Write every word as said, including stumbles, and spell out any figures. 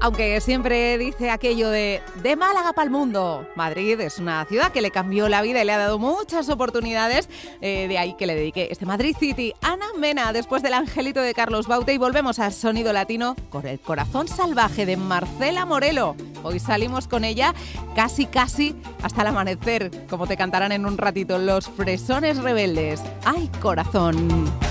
Aunque siempre dice aquello de de Málaga para el mundo. Madrid es una ciudad que le cambió la vida y le ha dado muchas oportunidades. Eh, de ahí que le dediqué este Madrid City. Ana Mena, después del Angelito de Carlos Baute, y volvemos al sonido latino con El corazón salvaje de Marcela Morelo. Hoy salimos con ella casi casi hasta el amanecer, como te cantarán en un ratito los Fresones Rebeldes. ¡Ay, corazón!